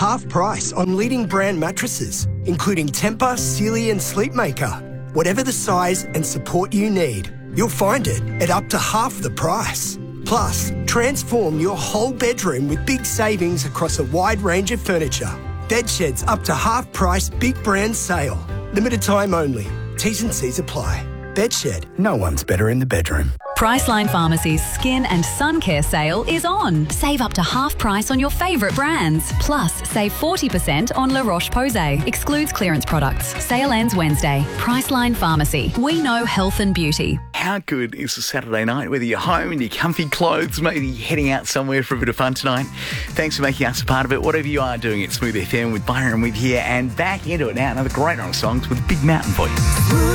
half price on leading brand mattresses, including Tempur, Sealy and Sleepmaker. Whatever the size and support you need, you'll find it at up to half the price. Plus, transform your whole bedroom with big savings across a wide range of furniture. Bedsheds up to half price big brand sale. Limited time only. T's and C's apply. Bedshed, no one's better in the bedroom. Priceline Pharmacy's Skin and Sun Care sale is on. Save up to half price on your favourite brands. Plus, save 40% on La Roche-Posay. Excludes clearance products. Sale ends Wednesday. Priceline Pharmacy. We know health and beauty. How good is a Saturday night? Whether you're home in your comfy clothes, maybe heading out somewhere for a bit of fun tonight. Thanks for making us a part of it. Whatever you are doing at Smooth FM with Byron with here and back into it now. Another great run of songs with Big Mountain for you.